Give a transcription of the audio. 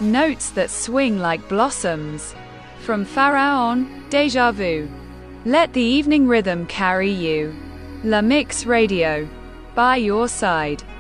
Notes that swing like blossoms. From Pharaon, Deja Vu. Let the evening rhythm carry you. La Mix Radio. By your side.